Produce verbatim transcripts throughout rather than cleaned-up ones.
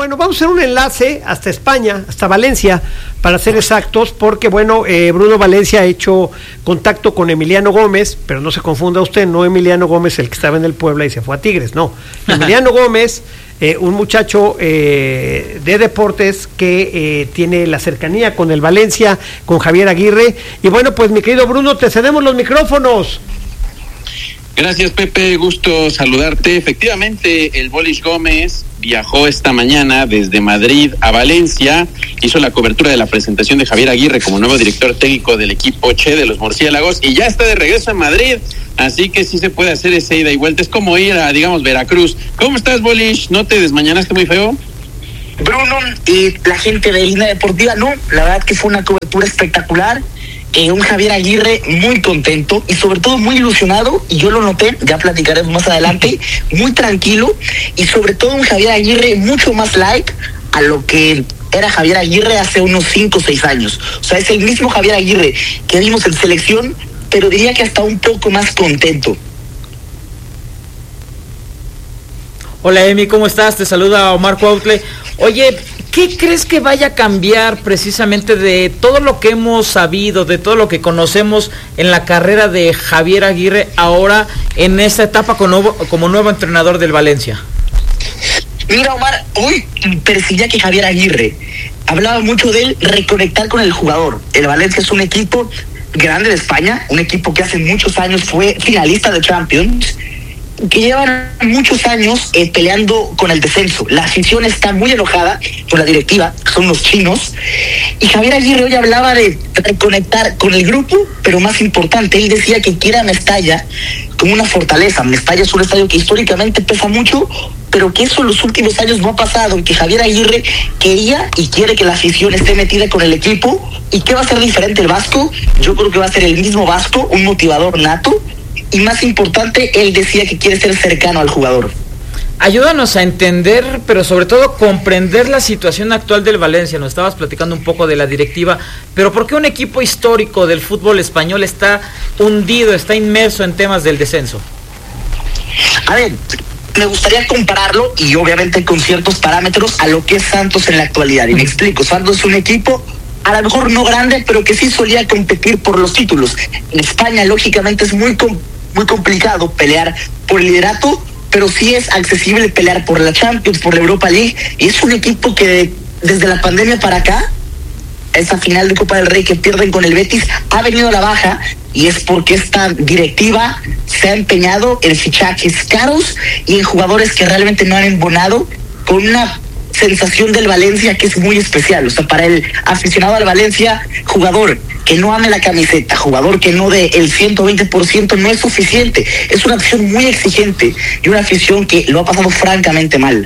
bueno, vamos a hacer un enlace hasta España, hasta Valencia, para ser exactos, porque bueno, eh, Bruno Valencia ha hecho contacto con Emiliano Gómez, pero no se confunda usted, no Emiliano Gómez el que estaba en el Puebla y se fue a Tigres, no. Emiliano Gómez, eh, un muchacho eh, de deportes que eh, tiene la cercanía con el Valencia, con Javier Aguirre. Y bueno, pues mi querido Bruno, te cedemos los micrófonos. Gracias, Pepe, gusto saludarte. Efectivamente, el Bolis Gómez viajó esta mañana desde Madrid a Valencia, hizo la cobertura de la presentación de Javier Aguirre como nuevo director técnico del equipo Che de los Murciélagos y ya está de regreso en Madrid, así que sí se puede hacer esa ida y vuelta, es como ir a, digamos, Veracruz. ¿Cómo estás, Bolis? ¿No te desmañanaste muy feo? Bruno y la gente de Línea Deportiva, no, la verdad que fue una cobertura espectacular. Eh, un Javier Aguirre muy contento y sobre todo muy ilusionado, y yo lo noté, ya platicaremos más adelante, muy tranquilo, y sobre todo un Javier Aguirre mucho más light a lo que era Javier Aguirre hace unos cinco o seis años. O sea, es el mismo Javier Aguirre que vimos en selección, pero diría que hasta un poco más contento. Hola, Emi, ¿cómo estás? Te saluda Omar Cuautle. Oye, ¿qué crees que vaya a cambiar precisamente de todo lo que hemos sabido, de todo lo que conocemos en la carrera de Javier Aguirre ahora en esta etapa como nuevo, como nuevo entrenador del Valencia? Mira, Omar, hoy percibía que Javier Aguirre hablaba mucho de él reconectar con el jugador. El Valencia es un equipo grande de España, un equipo que hace muchos años fue finalista de Champions, que llevan muchos años eh, peleando con el descenso. La afición está muy enojada con la directiva, son los chinos, y Javier Aguirre hoy hablaba de reconectar con el grupo, pero más importante, él decía que quiere a Mestalla como una fortaleza. Mestalla es un estadio que históricamente pesa mucho, pero que eso en los últimos años no ha pasado, y que Javier Aguirre quería y quiere que la afición esté metida con el equipo. ¿Y qué va a ser diferente el Vasco? Yo creo que va a ser el mismo Vasco, un motivador nato, y más importante, él decía que quiere ser cercano al jugador. Ayúdanos a entender, pero sobre todo comprender la situación actual del Valencia. Nos estabas platicando un poco de la directiva, pero ¿por qué un equipo histórico del fútbol español está hundido, está inmerso en temas del descenso? A ver, me gustaría compararlo, y obviamente con ciertos parámetros, a lo que es Santos en la actualidad. Y me explico, Santos es un equipo a lo mejor no grande, pero que sí solía competir por los títulos. En España, lógicamente, es muy com- muy complicado pelear por el liderato, pero sí es accesible pelear por la Champions, por la Europa League, y es un equipo que desde la pandemia para acá, esa final de Copa del Rey que pierden con el Betis, ha venido a la baja, y es porque esta directiva se ha empeñado en fichajes caros y en jugadores que realmente no han embonado, con una sensación del Valencia que es muy especial. O sea, para el aficionado al Valencia, jugador que no ame la camiseta, jugador que no dé el ciento veinte por ciento no es suficiente. Es una afición muy exigente y una afición que lo ha pasado francamente mal.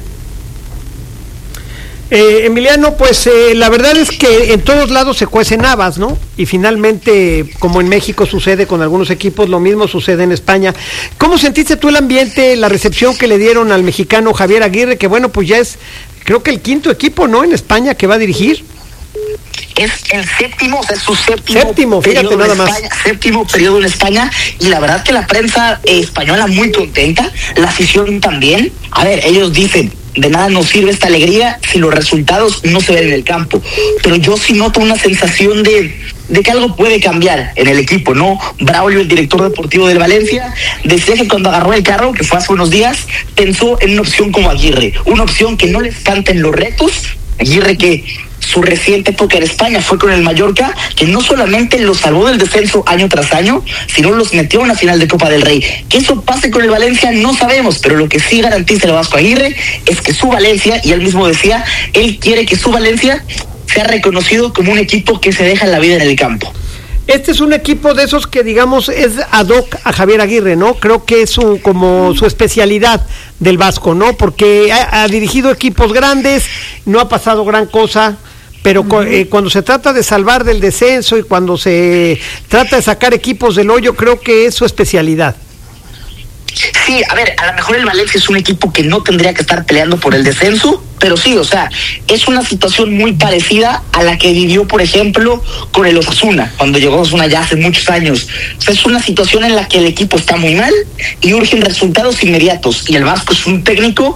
Eh, Emiliano, pues eh, la verdad es que en todos lados se cuecen habas, ¿no? Y finalmente, como en México sucede con algunos equipos, lo mismo sucede en España. ¿Cómo sentiste tú el ambiente, la recepción que le dieron al mexicano Javier Aguirre, que bueno, pues ya es, creo que el quinto equipo, ¿no?, en España que va a dirigir? Es el séptimo, o sea, es su séptimo, séptimo fíjate nada más. España, séptimo periodo en España, y la verdad que la prensa eh, española muy contenta, la afición también. A ver, ellos dicen, de nada nos sirve esta alegría si los resultados no se ven en el campo, pero yo sí noto una sensación de, de que algo puede cambiar en el equipo, ¿no? Braulio, el director deportivo del Valencia, decía que cuando agarró el carro, que fue hace unos días, pensó en una opción como Aguirre, una opción que no les canten los retos. Aguirre, que su reciente época en España fue con el Mallorca, que no solamente los salvó del descenso año tras año, sino los metió en una final de Copa del Rey. Que eso pase con el Valencia no sabemos, pero lo que sí garantiza el Vasco Aguirre es que su Valencia, y él mismo decía, él quiere que su Valencia sea reconocido como un equipo que se deja la vida en el campo. Este es un equipo de esos que, digamos, es ad hoc a Javier Aguirre, ¿no? Creo que es su, como su especialidad del Vasco, ¿no? Porque ha, ha dirigido equipos grandes, no ha pasado gran cosa, pero uh-huh. cu- eh, cuando se trata de salvar del descenso y cuando se trata de sacar equipos del hoyo, creo que es su especialidad. Sí, a ver, a lo mejor el Valencia es un equipo que no tendría que estar peleando por el descenso, pero sí, o sea, es una situación muy parecida a la que vivió, por ejemplo, con el Osasuna, cuando llegó Osasuna ya hace muchos años. O sea, es una situación en la que el equipo está muy mal y urgen resultados inmediatos, y el Vasco es un técnico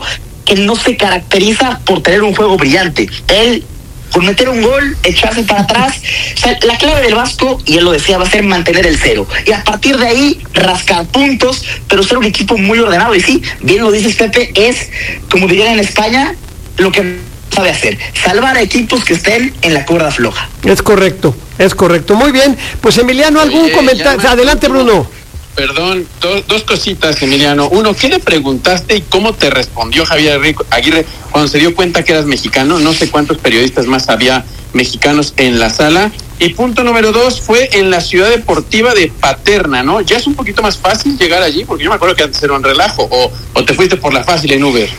que no se caracteriza por tener un juego brillante. Él, con meter un gol, echarse para atrás, o sea, la clave del Vasco, y él lo decía, va a ser mantener el cero. Y a partir de ahí, rascar puntos, pero ser un equipo muy ordenado. Y sí, bien lo dices, Pepe, es, como dirían en España, lo que sabe hacer, salvar a equipos que estén en la cuerda floja. Es correcto, es correcto. Muy bien, pues Emiliano, ¿algún Oye, comentario? Adelante, Bruno. Perdón, do, dos cositas, Emiliano. Uno, ¿qué le preguntaste y cómo te respondió Javier Aguirre cuando se dio cuenta que eras mexicano? No sé cuántos periodistas más había mexicanos en la sala. Y punto número dos, fue en la ciudad deportiva de Paterna, ¿no? Ya es un poquito más fácil llegar allí, porque yo me acuerdo que antes era un relajo, o, o te fuiste por la fácil en Uber.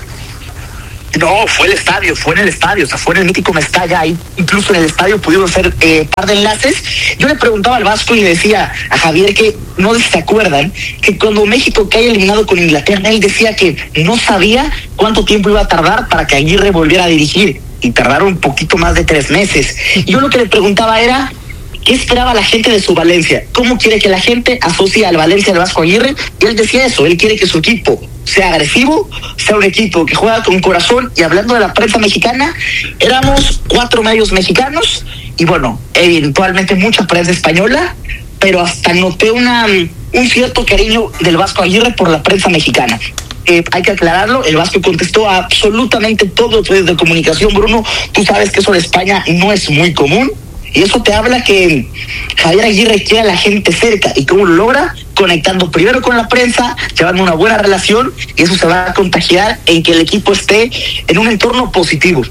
No, fue el estadio, fue en el estadio, o sea, fue en el mítico Mestalla, ahí incluso en el estadio pudieron hacer eh, par de enlaces. Yo le preguntaba al Vasco y le decía a Javier que, no sé si se acuerdan, que cuando México cae eliminado con Inglaterra, él decía que no sabía cuánto tiempo iba a tardar para que Aguirre volviera a dirigir, y tardaron un poquito más de tres meses. Yo lo que le preguntaba era, ¿qué esperaba la gente de su Valencia? ¿Cómo quiere que la gente asocie al Valencia al Vasco Aguirre? Y él decía eso, él quiere que su equipo sea agresivo, sea un equipo que juega con corazón. Y hablando de la prensa mexicana, éramos cuatro medios mexicanos y bueno, eventualmente mucha prensa española, pero hasta noté una, un cierto cariño del Vasco Aguirre por la prensa mexicana. Eh, hay que aclararlo, el Vasco contestó a absolutamente todos los medios de comunicación. Bruno, tú sabes que eso de España no es muy común. Y eso te habla que Javier Aguirre quiere a la gente cerca. ¿Y cómo lo logra? Conectando primero con la prensa, llevando una buena relación, y eso se va a contagiar en que el equipo esté en un entorno positivo.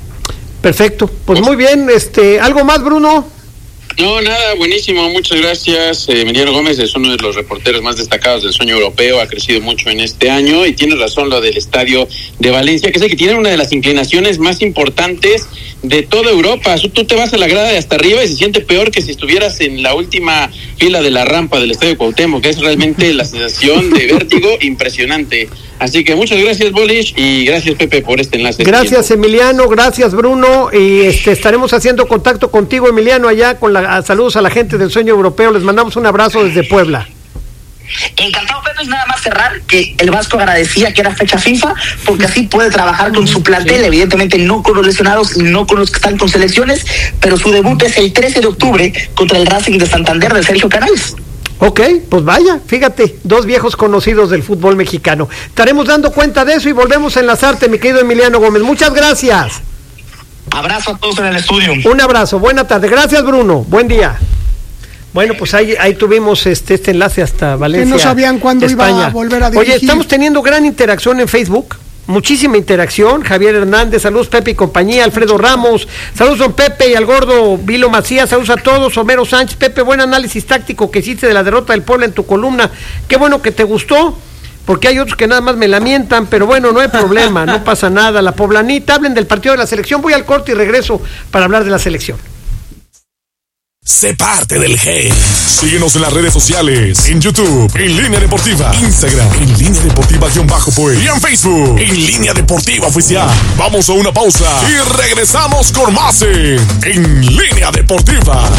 Perfecto, pues muy bien. Este, ¿algo más, Bruno? No, nada, buenísimo, muchas gracias. Eh, Emiliano Gómez es uno de los reporteros más destacados del sueño europeo, ha crecido mucho en este año y tiene razón lo del estadio de Valencia, que es el que tiene una de las inclinaciones más importantes de toda Europa. Tú te vas a la grada de hasta arriba y se siente peor que si estuvieras en la última fila de la rampa del estadio Cuauhtémoc, que es realmente la sensación de vértigo impresionante. Así que muchas gracias, Bolish, y gracias, Pepe, por este enlace. Gracias, Emiliano, gracias, Bruno, y este estaremos haciendo contacto contigo, Emiliano, allá con la a, saludos a la gente del sueño europeo. Les mandamos un abrazo desde Puebla. Encantado, Pepe, y nada más cerrar que el Vasco agradecía que era fecha FIFA, porque así puede trabajar con su plantel, sí. Evidentemente no con los lesionados y no con los que están con selecciones, pero su debut es el trece de octubre contra el Racing de Santander de Sergio Canales. Ok, pues vaya, fíjate, dos viejos conocidos del fútbol mexicano. Estaremos dando cuenta de eso y volvemos a enlazarte, mi querido Emiliano Gómez. Muchas gracias. Abrazo a todos en el estudio. Un abrazo, buena tarde. Gracias, Bruno, buen día. Bueno, pues ahí, ahí tuvimos este, este enlace hasta Valencia. Que no sabían cuándo España. iba a volver a dirigir. Oye, estamos teniendo gran interacción en Facebook. Muchísima interacción. Javier Hernández, saludos Pepe y compañía. Alfredo Ramos, saludos don Pepe y al gordo Vilo Macías, saludos a todos. Homero Sánchez, Pepe, buen análisis táctico que hiciste de la derrota del Puebla en tu columna. Qué bueno que te gustó, porque hay otros que nada más me lamentan, pero bueno, no hay problema, no pasa nada. La poblanita, hablen del partido de la selección. Voy al corte y regreso para hablar de la selección. Sé parte del G. Síguenos en las redes sociales, en YouTube, en Línea Deportiva, Instagram, en Línea Deportiva-Pues, y en Facebook, en Línea Deportiva Oficial. Vamos a una pausa y regresamos con más en, en Línea Deportiva.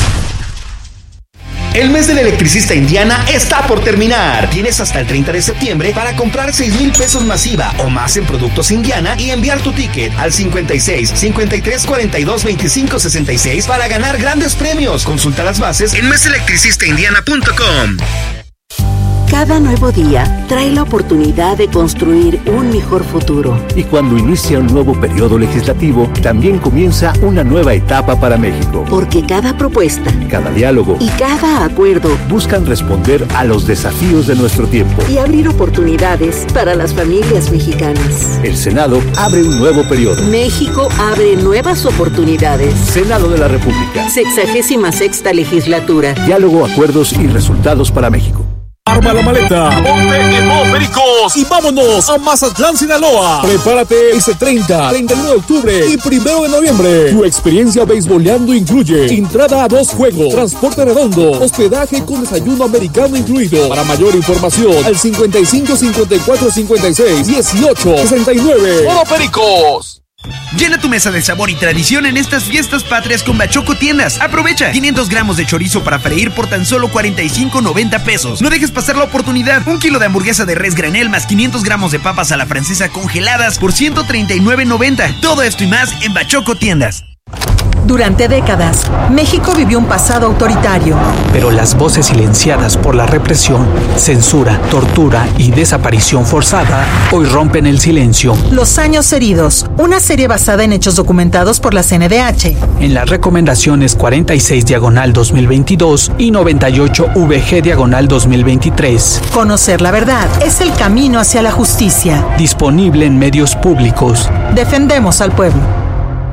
El mes del electricista Indiana está por terminar. Tienes hasta el treinta de septiembre para comprar seis mil pesos masiva o más en productos Indiana y enviar tu ticket al cincuenta y seis, cincuenta y tres, cuarenta y dos, veinticinco, sesenta y seis para ganar grandes premios. Consulta las bases en mes electricista indiana punto com. Cada nuevo día trae la oportunidad de construir un mejor futuro. Y cuando inicia un nuevo periodo legislativo, también comienza una nueva etapa para México. Porque cada propuesta, cada diálogo y cada acuerdo buscan responder a los desafíos de nuestro tiempo y abrir oportunidades para las familias mexicanas. El Senado abre un nuevo periodo. México abre nuevas oportunidades. Senado de la República. Sexagésima sexta legislatura. Diálogo, acuerdos y resultados para México. Arma la maleta, ponte en modo Pericos y vámonos a Mazatlán, Sinaloa. Prepárate este treinta, treinta y uno de octubre y primero de noviembre. Tu experiencia beisboleando incluye entrada a dos juegos, transporte redondo, hospedaje con desayuno americano incluido. Para mayor información, al cincuenta y cinco, cincuenta y cuatro, cincuenta y seis, dieciocho, sesenta y nueve. ¡Modo Pericos! Llena tu mesa de sabor y tradición en estas fiestas patrias con Bachoco Tiendas. Aprovecha quinientos gramos de chorizo para freír por tan solo cuarenta y cinco noventa pesos. No dejes pasar la oportunidad. Un kilo de hamburguesa de res granel más quinientos gramos de papas a la francesa congeladas por ciento treinta y nueve noventa. Todo esto y más en Bachoco Tiendas. Durante décadas, México vivió un pasado autoritario. Pero las voces silenciadas por la represión, censura, tortura y desaparición forzada hoy rompen el silencio. Los años heridos, una serie basada en hechos documentados por la C N D H. En las recomendaciones cuarenta y seis diagonal dos mil veintidós y noventa y ocho V G diagonal dos mil veintitrés. Conocer la verdad es el camino hacia la justicia. Disponible en medios públicos. Defendemos al pueblo.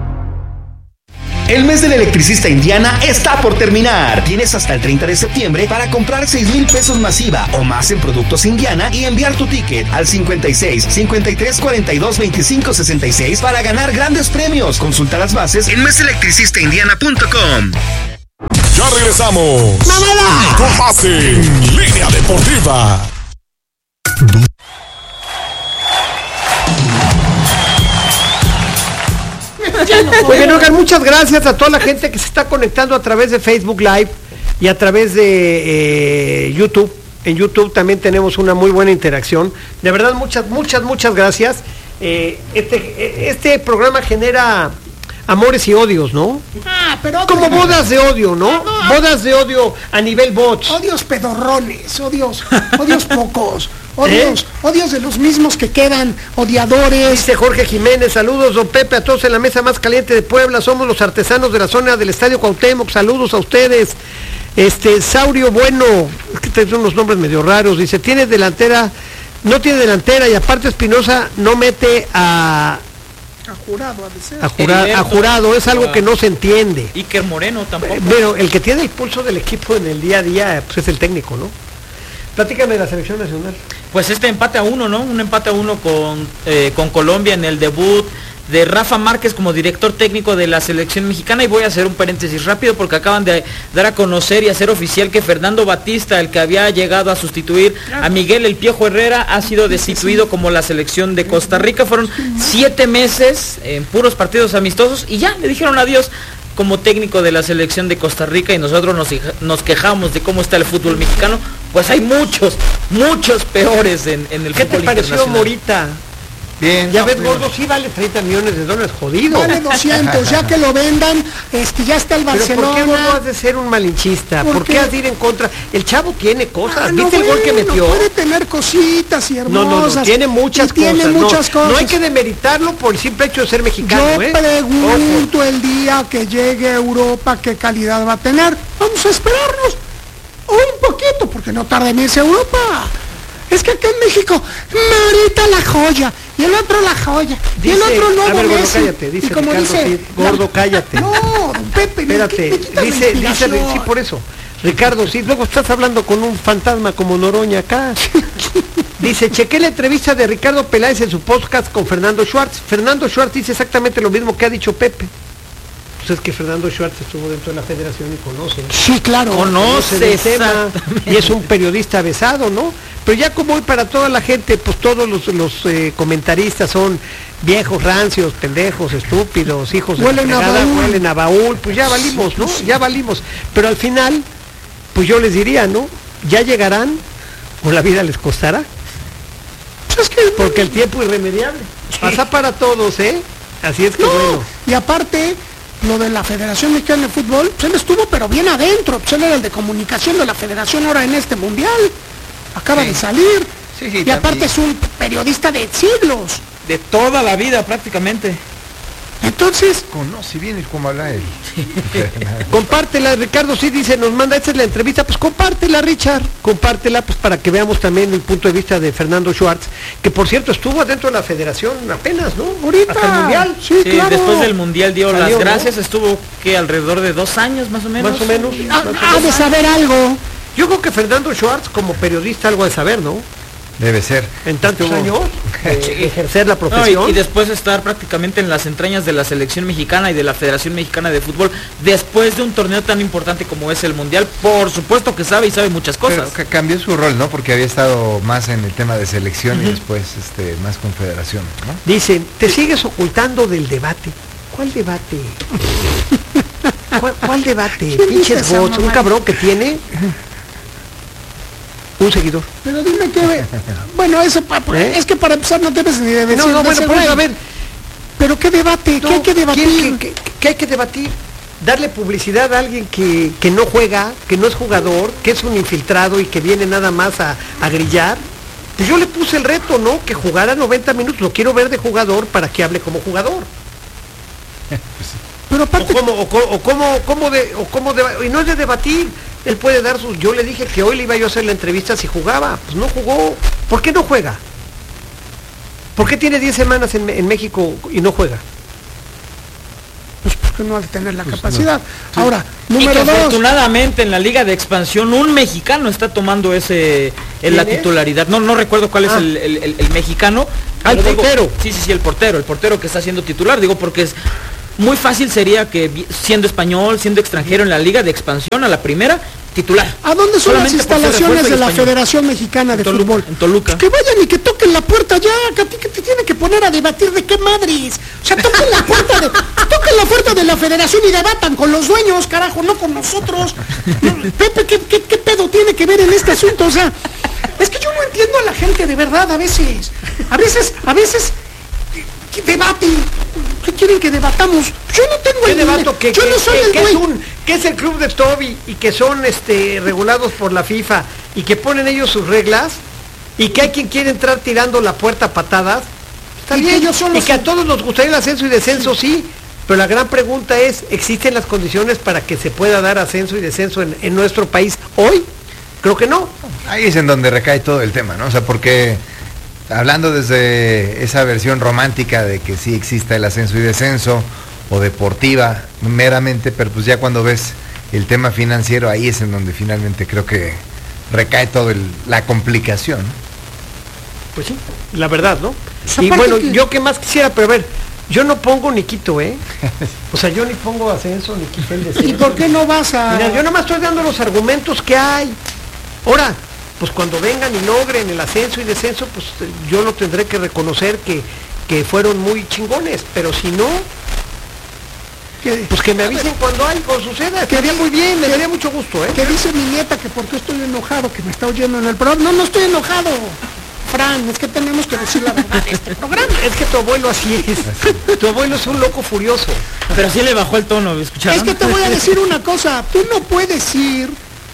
El mes del electricista Indiana está por terminar. Tienes hasta el treinta de septiembre para comprar seis mil pesos masiva o más en productos Indiana y enviar tu ticket al cincuenta y seis, cincuenta y tres, cuarenta y dos, veinticinco, sesenta y seis para ganar grandes premios. Consulta las bases en mes electricista indiana punto com. Ya regresamos. ¡Mamada! Con más en Línea Deportiva. Oigan, oigan, muchas gracias a toda la gente que se está conectando a través de Facebook Live y a través de eh, YouTube. En YouTube también tenemos una muy buena interacción. De verdad, muchas, muchas, muchas gracias. Eh, este, este programa genera amores y odios, ¿no? Ah, pero como bodas de odio, ¿no? no, no. Bodas de odio a nivel bots. Odios pedorrones, odios, odios pocos. Odios, ¿Eh? odios de los mismos que quedan, odiadores. Dice Jorge Jiménez, saludos don Pepe, a todos en la mesa más caliente de Puebla, somos los artesanos de la zona del Estadio Cuauhtémoc, saludos a ustedes. Este, Saurio Bueno, es que tienen unos nombres medio raros, dice, tiene delantera, no tiene delantera y aparte Espinosa no mete a... A Jurado, a, de ser. a, jura, a Jurado, es algo que no se entiende. Iker Moreno tampoco. Pero el que tiene el pulso del equipo en el día a día, pues es el técnico, ¿no? Platícame de la selección nacional. Pues este empate a uno, ¿no? Un empate a uno con, eh, con Colombia en el debut de Rafa Márquez como director técnico de la selección mexicana. Y voy a hacer un paréntesis rápido porque acaban de dar a conocer y hacer oficial que Fernando Batista, el que había llegado a sustituir a Miguel El Piojo Herrera, ha sido destituido como la selección de Costa Rica. Fueron siete meses en puros partidos amistosos y ya le dijeron adiós como técnico de la selección de Costa Rica, y nosotros nos, nos quejamos de cómo está el fútbol mexicano. Pues hay muchos, muchos peores en, en el ¿Qué fútbol te pareció Morita? Bien. Ya no, ves, gordo, sí vale treinta millones de dólares, jodido. Vale doscientos, ya que lo vendan, este, ya está el Barcelona. Pero ¿por qué no has de ser un malinchista? ¿Por, ¿Por qué has de ir en contra? El chavo tiene cosas, ah, no, ¿viste bueno, el gol que metió? Puede tener cositas y hermosas. No, no, no, tiene muchas cosas. Tiene muchas no, cosas. No hay que demeritarlo por el simple hecho de ser mexicano. Yo ¿eh? pregunto el día que llegue a Europa qué calidad va a tener. Vamos a esperarnos un poquito, porque no tarda en irse a Europa. Es que acá en México, Marita la joya, y el otro la joya, dice, y el otro no. A ver, gordo, cállate, dice y como Ricardo, dice, sí, gordo, cállate. No, don Pepe, espérate, dice, dice, sí, por eso. Ricardo, sí, luego estás hablando con un fantasma como Noroña acá. Dice, chequé la entrevista de Ricardo Peláez en su podcast con Fernando Schwartz. Fernando Schwartz dice exactamente lo mismo que ha dicho Pepe. Pues es que Fernando Schwartz estuvo dentro de la federación y conoce. Sí, claro. Conoce el tema y es un periodista avesado, ¿no? Pero ya como hoy para toda la gente, pues todos los, los eh, comentaristas son viejos, rancios, pendejos, estúpidos, hijos de huelen a baúl. Huelen a baúl, pues ya valimos, ¿no? Ya valimos. Pero al final, pues yo les diría, ¿no? Ya llegarán o la vida les costará. Pues es que... Porque el tiempo es irremediable. Sí. Pasa para todos, ¿eh? Así es que no, bueno. Y aparte, lo de la Federación Mexicana de Fútbol, pues él estuvo pero bien adentro, pues él era el de comunicación de la federación ahora en este mundial. Acaba sí. de salir. Sí, sí, y también. aparte es un periodista de siglos. De toda la vida prácticamente. Entonces, conoce bien el cómo habla él. Compártela, Ricardo, sí dice, nos manda, esta es la entrevista, pues compártela, Richard, compártela, pues para que veamos también el punto de vista de Fernando Schwartz, que por cierto estuvo adentro de la federación apenas, ¿no? Ahorita. Hasta el mundial. Sí, sí, claro. Después del mundial dio Salió, las gracias, ¿no? Estuvo que alrededor de dos años más o menos. Más o menos. Ha, ha de saber algo. Yo creo que Fernando Schwartz como periodista algo ha de saber, ¿no? Debe ser. En tantos Estuvo... años eh, ejercer la profesión. No, y, y después estar prácticamente en las entrañas de la selección mexicana y de la Federación Mexicana de Fútbol, después de un torneo tan importante como es el Mundial, por supuesto que sabe y sabe muchas cosas. Pero cambió su rol, ¿no? Porque había estado más en el tema de selección uh-huh. y después este, más con federación, ¿no? Dicen, te sigues ocultando del debate. ¿Cuál debate? ¿Cuál, cuál debate? Pinches bots, un cabrón que tiene un seguidor. Pero dime que, bueno, eso ¿Eh? es que para empezar no debes ni de decir. No, no, bueno, pues, a ver. Pero qué debate, no, ¿qué hay que debatir? ¿Qué, qué, qué hay que debatir? Darle publicidad a alguien que, que no juega, que no es jugador, que es un infiltrado y que viene nada más a, a grillar. Pues yo le puse el reto, ¿no? Que jugara noventa minutos, lo quiero ver de jugador para que hable como jugador. Pero aparte, o cómo, o, o cómo, cómo de, o cómo de, y no es de debatir, él puede dar sus, yo le dije que hoy le iba yo a hacer la entrevista si jugaba, pues no jugó, ¿por qué no juega? ¿Por qué tiene diez semanas en, en México y no juega? Pues porque no ha de tener la pues capacidad. No. Ahora, sí. número y que dos. Afortunadamente en la Liga de Expansión un mexicano está tomando ese en la es? titularidad. No, no recuerdo cuál ah. es el, el, el, el mexicano. Ah, el portero. Digo, sí, sí, sí, el portero, el portero que está siendo titular, digo, porque es muy fácil sería que siendo español, siendo extranjero en la Liga de Expansión a la primera, titular. ¿A dónde son Solamente las instalaciones de la español. Federación Mexicana de en Toluca, Fútbol? En Toluca. Que vayan y que toquen la puerta ya, que a ti que te tiene que poner a debatir de qué madres. O sea, toquen la puerta de, toquen la puerta de la Federación y debatan con los dueños, carajo, no con nosotros. Pepe, ¿qué, qué, qué pedo tiene que ver en este asunto? O sea, es que yo no entiendo a la gente de verdad a veces. A veces, a veces debate. ¿Qué quieren que debatamos? Yo no tengo el debato que, yo que, no soy que, el que es un que es el club de Toby y que son este regulados por la FIFA y que ponen ellos sus reglas y que hay quien quiere entrar tirando la puerta a patadas. Está y bien, que ellos son y que a todos nos gustaría el ascenso y descenso, sí, pero la gran pregunta es, ¿existen las condiciones para que se pueda dar ascenso y descenso en, en nuestro país hoy? Creo que no. Ahí es en donde recae todo el tema, ¿no? O sea, porque hablando desde esa versión romántica de que sí exista el ascenso y descenso, o deportiva meramente, pero pues ya cuando ves el tema financiero, ahí es en donde finalmente creo que recae todo el, la complicación. Pues sí, la verdad, ¿no? Pues y bueno, que... yo qué más quisiera, pero a ver, yo no pongo ni quito, ¿eh? O sea, yo ni pongo ascenso ni quito el descenso. ¿Y por qué no vas a...? Mira, yo nomás estoy dando los argumentos que hay. Ahora, pues cuando vengan y logren el ascenso y descenso, pues yo lo tendré que reconocer que, que fueron muy chingones, pero si no, que, pues que me avisen cuando algo suceda, que haría muy bien, me daría mucho gusto, ¿eh? Que dice mi nieta que porque estoy enojado, que me está oyendo en el programa. No, no estoy enojado, Fran, es que tenemos que decir la verdad de este programa. Es que tu abuelo así es, tu abuelo es un loco furioso. Pero sí le bajó el tono, ¿escucharon? Es que te voy a decir una cosa, tú no puedes ir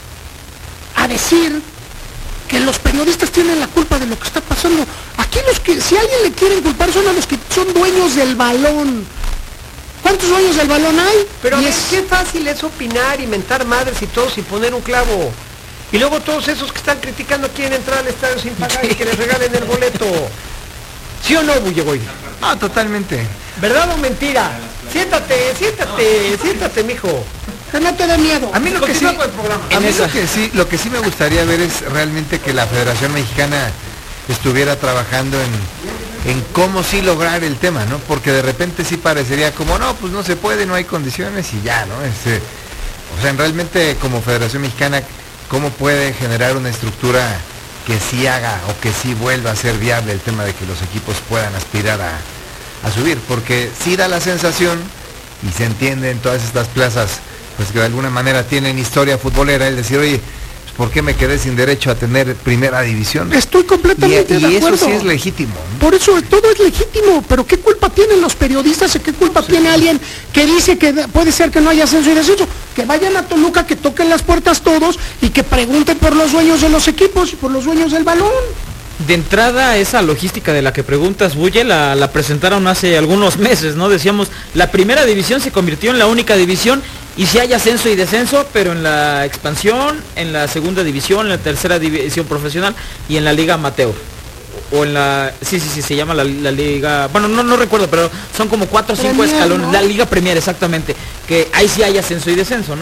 a decir que los periodistas tienen la culpa de lo que está pasando. Aquí los que, si a alguien le quieren culpar, son a los que son dueños del balón. ¿Cuántos dueños del balón hay? Pero es qué fácil es opinar y mentar madres y todo sin poner un clavo. Y luego todos esos que están criticando quieren entrar al estadio sin pagar y que les regalen el boleto. ¿Sí o no, Bullegoy? Ah, totalmente. ¿Verdad o mentira? Siéntate, siéntate, siéntate, mijo. Que no te dé miedo. A mí lo que sí, a mí lo que sí, lo que sí me gustaría ver es realmente que la Federación Mexicana estuviera trabajando en, en cómo sí lograr el tema, ¿no? Porque de repente sí parecería como, no, pues no se puede, no hay condiciones y ya, ¿no? Este, o sea, realmente como Federación Mexicana, ¿cómo puede generar una estructura que sí haga o que sí vuelva a ser viable el tema de que los equipos puedan aspirar a, a subir? Porque sí da la sensación, y se entiende en todas estas plazas, pues que de alguna manera tienen historia futbolera, el decir, oye, pues ¿por qué me quedé sin derecho a tener primera división? Estoy completamente y, y de acuerdo. Eso sí es legítimo, ¿no? Por eso todo es legítimo, pero ¿qué culpa tienen los periodistas y qué culpa sí. tiene alguien que dice que puede ser que no haya ascenso y descenso? Que vayan a Toluca, que toquen las puertas todos y que pregunten por los dueños de los equipos y por los dueños del balón. De entrada, esa logística de la que preguntas, Bulle, la, la presentaron hace algunos meses, ¿no? Decíamos, la primera división se convirtió en la única división y si hay ascenso y descenso, pero en la expansión, en la segunda división, en la tercera división profesional y en la liga amateur. O en la, sí, sí, sí, se llama la, la liga, bueno, no no recuerdo, pero son como cuatro o cinco escalones, ¿no? La liga Premier, exactamente, que ahí sí hay ascenso y descenso, ¿no?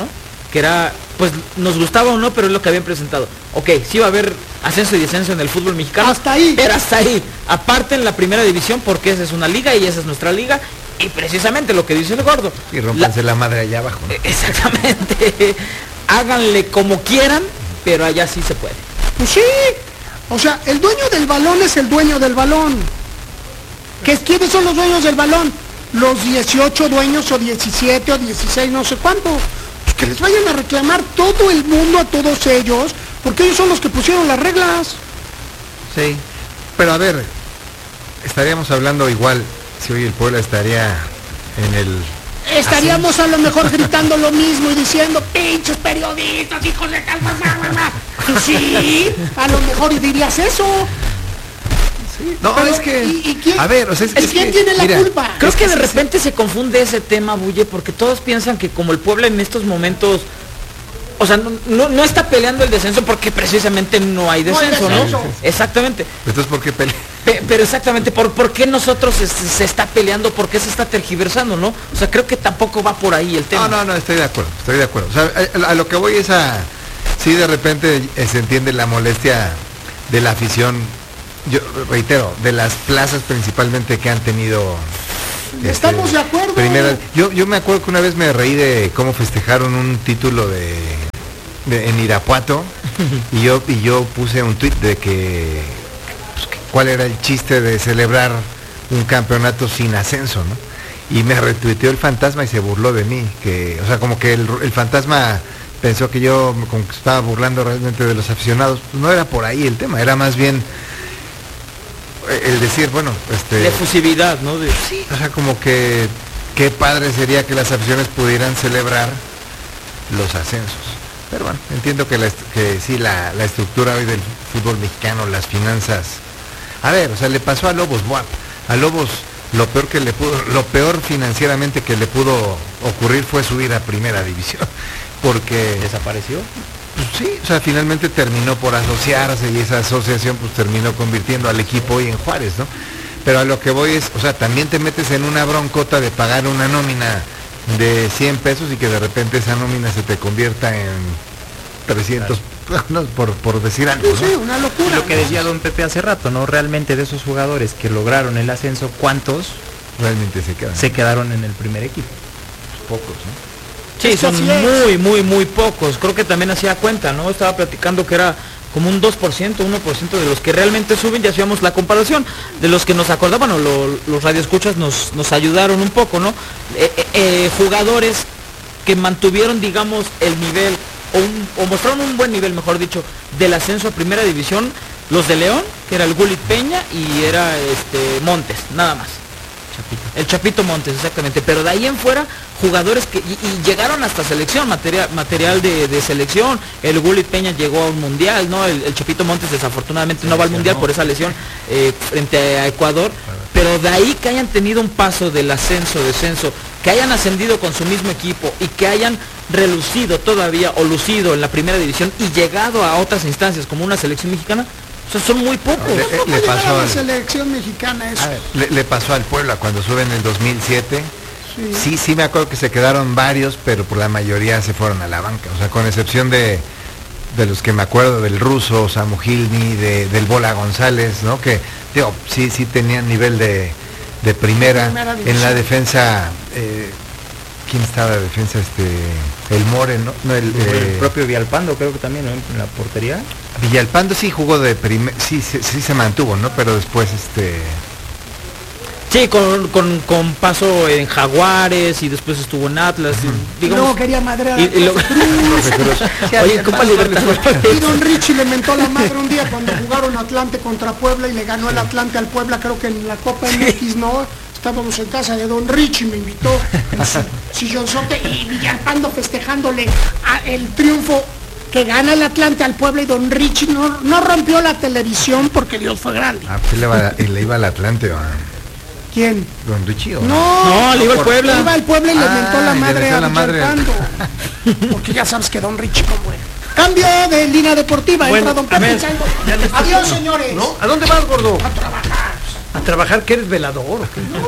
que era, pues nos gustaba o no, pero es lo que habían presentado. Ok, sí va a haber ascenso y descenso en el fútbol mexicano. Hasta ahí. Pero hasta ahí. Aparte en la primera división, porque esa es una liga y esa es nuestra liga. Y precisamente lo que dice el gordo. Y rompanse la, la madre allá abajo, ¿no? Exactamente. Háganle como quieran, pero allá sí se puede. Pues sí. O sea, el dueño del balón es el dueño del balón. ¿Qué, ¿Quiénes son los dueños del balón? Los dieciocho dueños o diecisiete o dieciséis, no sé cuánto. Pues que les vayan a reclamar todo el mundo a todos ellos, porque ellos son los que pusieron las reglas. Sí, pero a ver, estaríamos hablando igual si hoy el Puebla estaría en el... Estaríamos ascenso. A lo mejor gritando lo mismo y diciendo, pinches periodistas, hijos de tal, mamá. Sí, a lo mejor dirías eso. Sí, no, pero es que... ¿y, y quién, a ver, o sea, es, es es ¿quién que, tiene la mira, culpa? Creo que, que de sí, repente sí. se confunde ese tema, Bulle, porque todos piensan que como el Puebla en estos momentos... O sea, no, no, no está peleando el descenso porque precisamente no hay descenso, ¿no? Hay descenso. Exactamente. Entonces, ¿por qué pelea? Pe pero exactamente, ¿por, ¿por qué nosotros se, se está peleando? ¿Por qué se está tergiversando, no? O sea, creo que tampoco va por ahí el tema. No, no, no, estoy de acuerdo, estoy de acuerdo. O sea, a, a lo que voy es a... Sí, de repente eh, se entiende la molestia de la afición, yo reitero, de las plazas principalmente que han tenido... Estamos este, de acuerdo. Primera, yo, yo me acuerdo que una vez me reí de cómo festejaron un título de... De, en Irapuato y yo y yo puse un tuit de que, pues, que cuál era el chiste de celebrar un campeonato sin ascenso, ¿no? Y me retuiteó el fantasma y se burló de mí, que, o sea, como que el, el fantasma pensó que yo como que estaba burlando realmente de los aficionados. Pues no era por ahí el tema, era más bien el decir, bueno, este... de efusividad, ¿no? De... Sí, o sea, como que qué padre sería que las aficiones pudieran celebrar los ascensos. Pero bueno, entiendo que, la, que sí, la, la estructura hoy del fútbol mexicano, las finanzas... A ver, o sea, le pasó a Lobos W A P. A Lobos lo peor que le pudo, lo peor financieramente que le pudo ocurrir fue subir a primera división. Porque... ¿Desapareció? Pues sí, o sea, finalmente terminó por asociarse y esa asociación pues terminó convirtiendo al equipo hoy en Juárez, ¿no? Pero a lo que voy es, o sea, también te metes en una broncota de pagar una nómina de cien pesos y que de repente esa nómina se te convierta en trescientos, no, por, por decir algo, ¿no? Sí, una locura. Lo que decía don Pepe hace rato, ¿no? Realmente de esos jugadores que lograron el ascenso, ¿cuántos realmente se quedan? Se quedaron en el primer equipo. Pues pocos, ¿no? Sí, son muy, muy, muy pocos. Creo que también hacía cuenta, ¿no? Estaba platicando que era como un dos por ciento, uno por ciento de los que realmente suben. Ya hacíamos la comparación de los que nos acordaban, o lo, los radioescuchas nos, nos ayudaron un poco, ¿no? Eh, eh, eh, jugadores que mantuvieron, digamos, el nivel, o, un, o mostraron un buen nivel, mejor dicho, del ascenso a primera división. Los de León, que era el Gulit Peña y era este Montes, nada más. Chapito. El Chapito Montes, exactamente. Pero de ahí en fuera, jugadores que y, y llegaron hasta selección, material, material de, de selección. El Gulit Peña llegó a un mundial, ¿no? El, el Chapito Montes desafortunadamente no va al mundial por esa lesión eh, frente a Ecuador. Pero de ahí que hayan tenido un paso del ascenso, descenso, que hayan ascendido con su mismo equipo y que hayan relucido todavía o lucido en la primera división y llegado a otras instancias como una selección mexicana. O sea, son muy pocos. No, le, le pasó a la selección mexicana eso. Ver, le, le pasó al Puebla cuando sube en el dos mil siete. Sí. sí, sí me acuerdo que se quedaron varios, pero por la mayoría se fueron a la banca. O sea, con excepción de, de los que me acuerdo, del Ruso, Samu Gilni, de, del Bola González, ¿no? Que, digo, sí, sí tenían nivel de, de primera. primera en la defensa, eh, ¿quién estaba de defensa? Este, el More, ¿no? no el, el eh, propio Villalpando, creo que también, ¿no? En la portería. Villalpando sí jugó de primer, sí, sí, sí se mantuvo, ¿no? Pero después este... Sí, con, con, con paso en Jaguares y después estuvo en Atlas. Uh-huh. Y, digamos, luego quería madrear y, y lo... Oye, Copa Libertadores. Y don Richie le mentó la madre un día cuando jugaron Atlante contra Puebla y le ganó el Atlante al Puebla, creo que en la Copa M X, ¿no? Estábamos en casa de don Richie, me invitó sillonzote y Villalpando festejándole a el triunfo que gana el Atlante al Puebla y don Richie no, no rompió la televisión porque Dios fue grande. Ah, pues le, va, le iba al Atlante, ¿o? ¿Quién? Don Richie, ¿o? No, no, le iba al Puebla. Le iba al Puebla y ah, le mentó la madre a la madre. Porque ya sabes que don Richie como es. Cambio de línea deportiva, bueno, entra don Pepe. Adiós, señores. ¿No? ¿A dónde vas, gordo? A trabajar. A trabajar, que eres velador.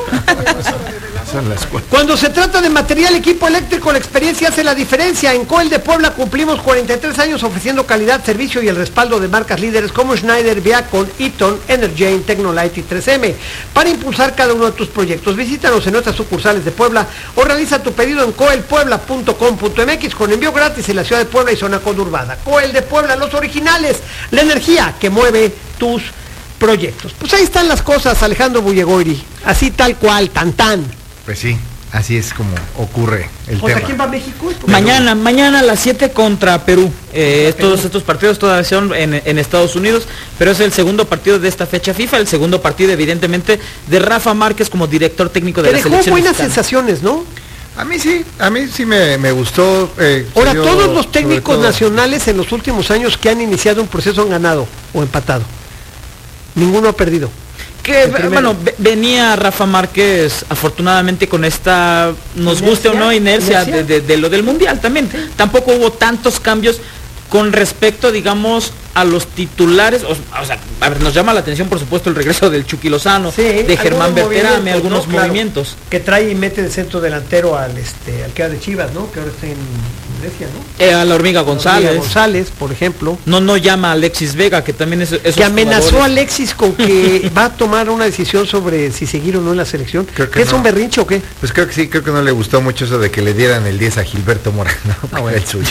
Son las cuatro. Cuando se trata de material equipo eléctrico, la experiencia hace la diferencia. En Coel de Puebla cumplimos cuarenta y tres años ofreciendo calidad, servicio y el respaldo de marcas líderes como Schneider, Viacon, Eaton, Energane, Tecnolite y tres eme para impulsar cada uno de tus proyectos. Visítanos en nuestras sucursales de Puebla o realiza tu pedido en coel puebla punto com punto eme equis con envío gratis en la ciudad de Puebla y zona conurbada. Coel de Puebla, los originales, la energía que mueve tus proyectos. Pues ahí están las cosas, Alejandro Bullegoiri, así tal cual, tan tan. Pues sí, así es como ocurre el O sea, tema. ¿quién va a México? Mañana, mañana a las siete contra Perú. Eh, todos estos partidos todavía son en, en Estados Unidos, pero es el segundo partido de esta fecha FIFA, el segundo partido evidentemente de Rafa Márquez como director técnico de Te la dejó selección buenas mexicana. sensaciones, ¿no? A mí sí, a mí sí me, me gustó. Eh, Ahora, yo, todos los técnicos todo, nacionales en los últimos años que han iniciado un proceso han ganado o empatado. Ninguno ha perdido. Que bueno, ve- venía Rafa Márquez afortunadamente con esta, nos Inercia, guste o no, inercia, inercia. De, de- de lo del Mundial también. Tampoco hubo tantos cambios con respecto, digamos, a los titulares. O, o sea, a ver, nos llama la atención, por supuesto, el regreso del Chucky Lozano, de Germán algunos Berterame, movimientos, algunos ¿no? Claro, movimientos. que trae y mete de centro delantero al este al que era de Chivas, ¿no? Que ahora está en Grecia, ¿no? Eh, a la Hormiga La González. Hormiga González, por ejemplo. No, no llama a Alexis Vega, que también es esos Que amenazó a jugadores. Alexis con que va a tomar una decisión sobre si seguir o no en la selección. Creo que ¿Qué es no. un berrinche o qué? Pues creo que sí, creo que no le gustó mucho eso de que le dieran el diez a Gilberto Moreno, ah, bueno. el suyo.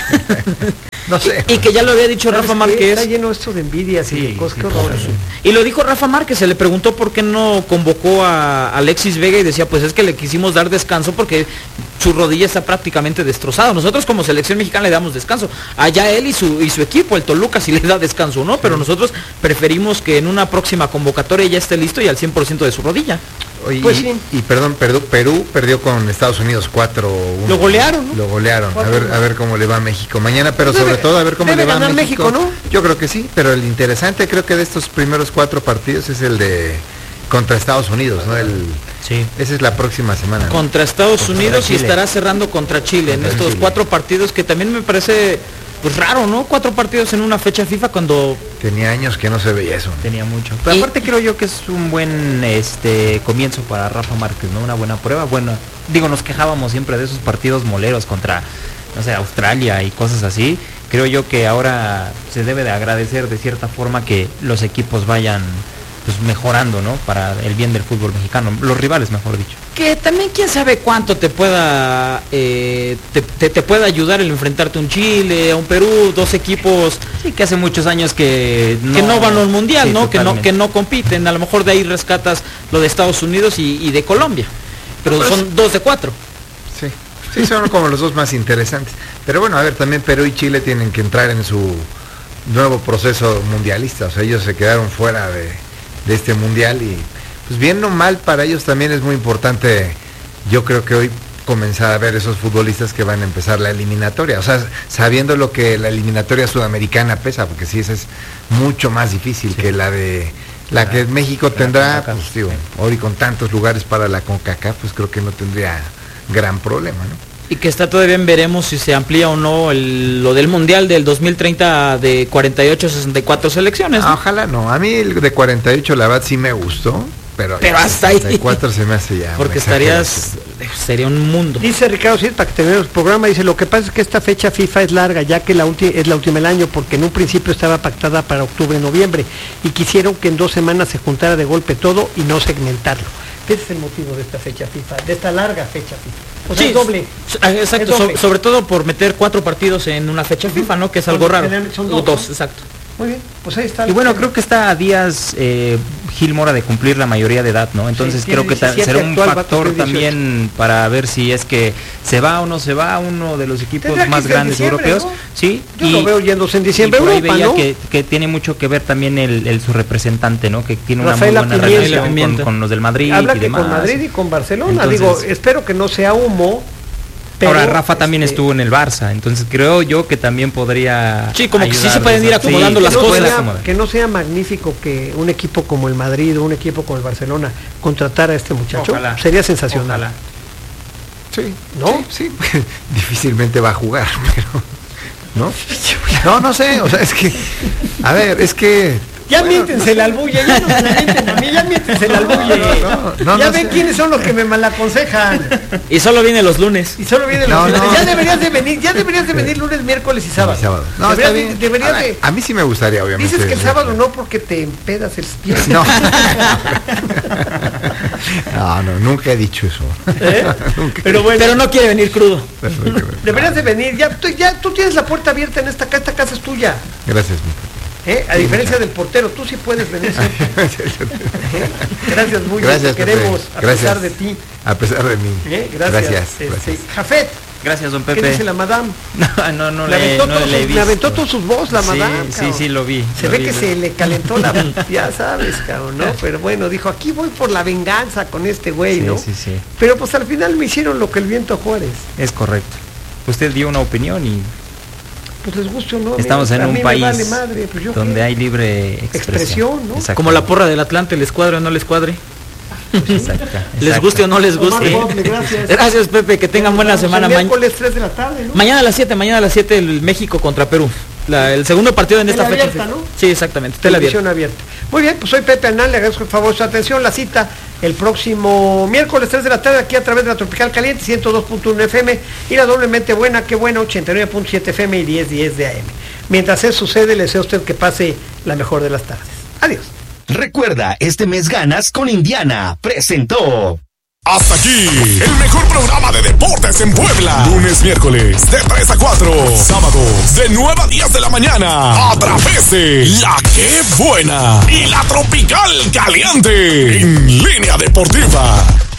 No sé. Y que ya lo había dicho ¿Sabes Rafa qué? Márquez. Está lleno esto de envidias y de cosas, qué horror. Y lo dijo Rafa Márquez, se le preguntó por qué no convocó a Alexis Vega y decía, pues es que le quisimos dar descanso porque su rodilla está prácticamente destrozada. Nosotros como selección mexicana le damos descanso. Allá él y su y su equipo, el Toluca, sí le da descanso, ¿no? Pero nosotros preferimos que en una próxima convocatoria ya esté listo y al cien por ciento de su rodilla. Oye, Pues y, sí. y perdón, Perú, Perú perdió con Estados Unidos cuatro uno. Lo golearon, ¿no? Lo golearon. A cuatro ver, uno. a ver cómo le va a México mañana, pero Debe- sobre todo a ver cómo debe le va a ganar México. México, ¿no? Yo creo que sí, pero el interesante creo que de estos primeros cuatro partidos es el de contra Estados Unidos, ¿no? El, Sí. esa es la próxima semana, ¿no? Contra Estados Contra Unidos y Chile. estará cerrando contra Chile en Contra estos Chile. cuatro partidos que también me parece pues raro, ¿no? Cuatro partidos en una fecha FIFA cuando Tenía años que no se veía eso. Tenía mucho. Pero Y- aparte creo yo que es un buen este comienzo para Rafa Márquez, ¿no? Una buena prueba. Bueno, digo, nos quejábamos siempre de esos partidos moleros contra, no sé, Australia y cosas así. Creo yo que ahora se debe de agradecer de cierta forma que los equipos vayan pues mejorando, ¿no? Para el bien del fútbol mexicano, los rivales, mejor dicho. que también quién sabe cuánto te pueda eh, te, te, te pueda ayudar el enfrentarte a un Chile, a un Perú, dos equipos Sí, que hace muchos años que no, que no van a un mundial, Sí, ¿no? Que no totalmente. que no compiten. A lo mejor de ahí rescatas lo de Estados Unidos y, y de Colombia. Pero Pues- son dos de cuatro. Sí, sí, son como los dos más interesantes. Pero bueno, a ver, también Perú y Chile tienen que entrar en su nuevo proceso mundialista. O sea, ellos se quedaron fuera de, de este mundial y pues bien o mal para ellos también es muy importante, yo creo que hoy comenzar a ver esos futbolistas que van a empezar la eliminatoria. O sea, sabiendo lo que la eliminatoria sudamericana pesa, porque sí, esa es mucho más difícil sí. que la de... La que México tendrá, pues digo, hoy con tantos lugares para la CONCACAF, pues creo que no tendría gran problema, ¿no? Y que está todavía en veremos si se amplía o no el, lo del Mundial del dos mil treinta de cuarenta y ocho a sesenta y cuatro selecciones, ¿no? Ojalá no, a mí el de cuarenta y ocho la verdad sí me gustó, pero, pero hasta ahí. sesenta y cuatro se me hace ya. Porque estarías, sería un mundo. Dice Ricardo Cid, para que terminemos el programa, dice, lo que pasa es que esta fecha FIFA es larga, ya que la ulti- es la última del año, porque en un principio estaba pactada para octubre, noviembre, y quisieron que en dos semanas se juntara de golpe todo y no segmentarlo. Ese es el motivo de esta fecha FIFA, de esta larga fecha FIFA. O sea, Sí, es doble. Exacto, es doble. so, sobre todo por meter cuatro partidos en una fecha FIFA, ¿no? Que es algo raro. Son dos, dos, ¿no? exacto. Muy bien, pues ahí está. Y bueno, creo que está a días eh, Gil Mora de cumplir la mayoría de edad, ¿no? Entonces Sí, creo que ta- será un actual, factor también para ver si es que se va o no se va uno de los equipos Tendrá que más ser en grandes diciembre, europeos. ¿no? Sí, Yo y, lo veo yéndose en diciembre y por ahí Europa, veía ¿no? que, que tiene mucho que ver también el, el su representante, ¿no? Que tiene Rafaela una muy buena Pimienta. relación con, con los del Madrid Habla y que demás. con Madrid y con Barcelona. Entonces, Digo, espero que no sea humo. Pero, ahora Rafa también este, estuvo en el Barça, entonces creo yo que también podría Sí, como que sí se ayudarles pueden ir a- acomodando sí, las que se cosas. puede sea- acomodar. que no sea magnífico que un equipo como el Madrid o un equipo como el Barcelona contratara a este muchacho. Ojalá. Sería sensacional. Ojalá. Sí, ¿no? Sí, sí. Difícilmente va a jugar, pero... ¿No? No, no sé, o sea, es que... A ver, es que Ya bueno, miéntense el albulle, ya no me la mienten a mí, ya miéntense el albulle. No, no, no, ya no ven sé. quiénes son los que me malaconsejan. Y solo viene los lunes. Y solo viene los no, lunes. No. Ya deberías de venir, ya deberías de venir lunes, miércoles y sábado. sábado. No, deberías, está bien. Deberías a, de, a mí sí me gustaría, obviamente. Dices que el sábado no porque te empedas el pie. No. No, no, nunca he dicho eso. ¿Eh? Nunca. Pero bueno, pero no quiere venir crudo. Deberías de venir, ya tú, ya tú tienes la puerta abierta en esta casa, esta casa es tuya. Gracias, mi ¿Eh? A diferencia del portero, tú sí puedes venir. ¿Eh? Gracias, muy gracias, bien, te queremos, a gracias. pesar de ti. A pesar de mí. ¿Eh? Gracias. Gracias. Este, gracias. Jafet. Gracias, don Pepe. ¿Qué dice la madame? No, no, no, le, le, aventó no todos le he sus, visto. Le aventó todos sus voz la sí, madame. Sí, cabrón. sí, lo vi. Se lo ve vi, que lo se vi. le calentó la... Ya sabes, cabrón, ¿no? Pero bueno, dijo, aquí voy por la venganza con este güey, sí, ¿no? Sí, sí, Pero pues al final me hicieron lo que el viento a Juárez. Es correcto. Usted dio una opinión y... Pues les guste o no. Estamos mira, en un país vale madre, pues yo donde qué? hay libre expresión, expresión, ¿no? Como la porra del Atlante, les cuadre o no les cuadre. Exacto, exacto. Les guste o no les guste. Boble, gracias. Gracias, Pepe, que tengan buena semana. El miércoles tres de la tarde, ¿no? Mañana a las siete, mañana a las siete el México contra Perú. La, el segundo partido en esta fecha. Abierta, ¿no? Sí, exactamente. Televisión abierta. Muy bien, pues soy Pepe Anán, le agradezco por favor su atención. La cita el próximo miércoles tres de la tarde aquí a través de la Tropical Caliente ciento dos punto uno F M y la doblemente buena, qué buena, ochenta y nueve punto siete F M y diez diez de A M. Mientras eso sucede, le deseo a usted que pase la mejor de las tardes. Adiós. Recuerda, este mes ganas con Indiana. Presentó. Hasta aquí, el mejor programa de deportes en Puebla. Lunes, miércoles, de tres a cuatro. Sábados, de nueve a diez de la mañana. A través de La Que Buena y la Tropical Caliente. En Línea Deportiva.